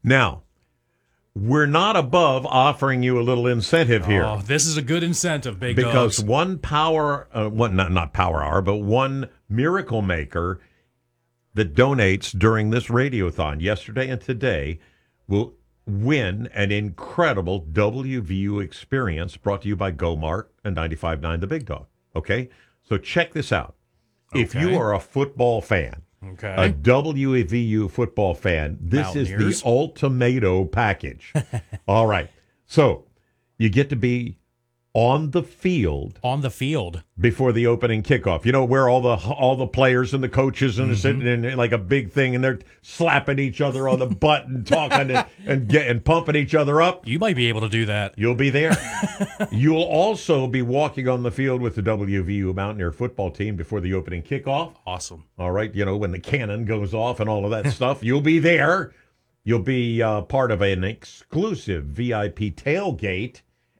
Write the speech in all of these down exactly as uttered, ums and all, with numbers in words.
Now, we're not above offering you a little incentive here. Oh, this is a good incentive, Big Because Dogs. one power, uh, one not, not power hour, but one Miracle Maker that donates during this radiothon yesterday and today will win an incredible W V U experience brought to you by GoMart and ninety-five point nine The Big Dog. Okay? So check this out. If Okay. you are a football fan, Okay. a W V U football fan, this is Mountaineers. the ultimato package. All right. So you get to be on the field On the field. before the opening kickoff. You know, where all the all the players and the coaches and are sitting in like a big thing and they're slapping each other on the butt and talking and and, get, and pumping each other up. You might be able to do that. You'll be there. You'll also be walking on the field with the W V U Mountaineer football team before the opening kickoff. Awesome. All right, you know, when the cannon goes off and all of that stuff, you'll be there. You'll be uh, part of an exclusive V I P tailgate,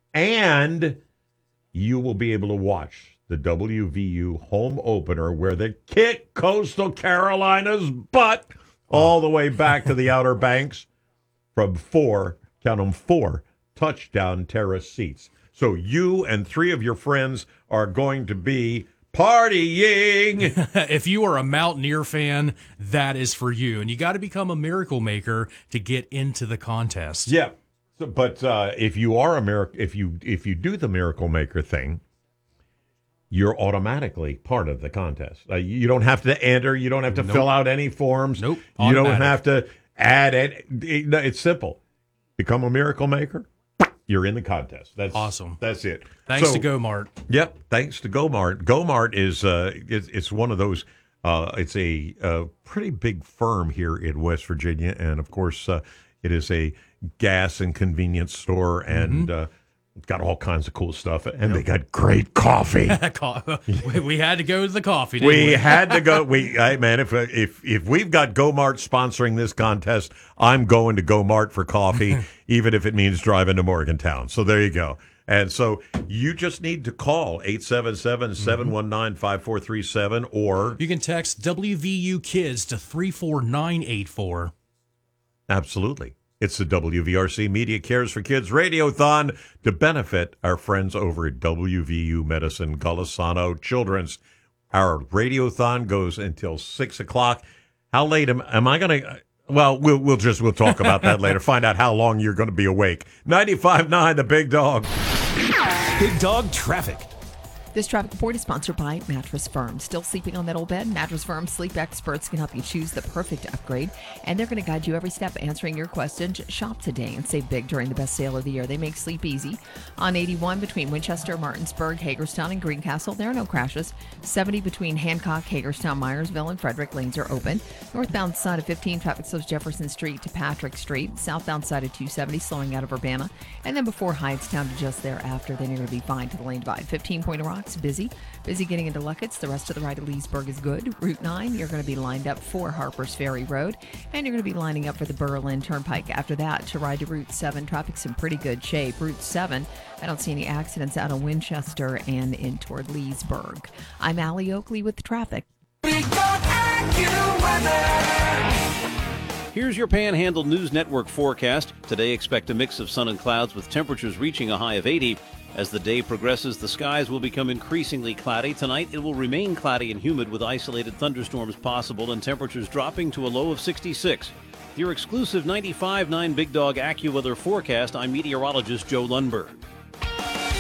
and you will be able to watch the W V U home opener where they kick Coastal Carolina's butt all the way back to the Outer Banks from four, count them four, touchdown terrace seats. So you and three of your friends are going to be partying. If you are a Mountaineer fan, that is for you. And you got to become a Miracle Maker to get into the contest. Yeah. So, but uh, if you are a miracle, if you if you do the Miracle Maker thing, you're automatically part of the contest. Uh, you don't have to enter. You don't have to Nope. fill out any forms. Nope. You don't Automatic. have to add it. it. It's simple. Become a Miracle Maker. You're in the contest. That's Awesome. That's it. Thanks So- to GoMart. Yep, thanks to GoMart. GoMart is uh, it's, it's one of those. Uh, it's a, uh pretty big firm here in West Virginia, and of course, uh, it is a gas and convenience store, and uh, got all kinds of cool stuff, and they got great coffee. We- we had to go to the coffee, didn't we? We had to go. We, hey man, if if if we've got GoMart sponsoring this contest, I'm going to GoMart for coffee, even if it means driving to Morgantown. So there you go. And so you just need to call eight seven seven, seven one nine, five four three seven or You can text W V U Kids to three four nine eight four. absolutely. It's the W V R C Media Cares for Kids Radiothon to benefit our friends over at W V U Medicine Golisano Children's. Our radiothon goes until six o'clock. How late am, am I going to? Well, we'll we'll just we'll talk about that later. Find out how long you're going to be awake. ninety-five point nine The Big Dog. Big Dog Traffic. This traffic report is sponsored by Mattress Firm. Still sleeping on that old bed? Mattress Firm sleep experts can help you choose the perfect upgrade, and they're going to guide you every step answering your questions. Shop today and save big during the best sale of the year. They make sleep easy. On eighty-one between Winchester, Martinsburg, Hagerstown, and Greencastle, there are no crashes. seventy between Hancock, Hagerstown, Myersville, and Frederick lanes are open. Northbound side of fifteen, traffic slows Jefferson Street to Patrick Street. Southbound side of two seventy, slowing out of Urbana. And then before Hydetown to just thereafter, then you're going to be fine to the lane divide. fifteen Point of Rocks, busy. Busy getting into Luckett's. The rest of the ride at Leesburg is good. Route nine, you're going to be lined up for Harper's Ferry Road. And you're going to be lining up for the Berlin Turnpike. After that, to ride to Route seven, traffic's in pretty good shape. Route seven, I don't see any accidents out of Winchester and in toward Leesburg. I'm Allie Oakley with the traffic. Here's your Panhandle News Network forecast. Today, expect a mix of sun and clouds with temperatures reaching a high of eighty. As the day progresses, the skies will become increasingly cloudy. Tonight, it will remain cloudy and humid with isolated thunderstorms possible and temperatures dropping to a low of sixty-six. Your exclusive ninety-five point nine Big Dog AccuWeather forecast, I'm meteorologist Joe Lundberg.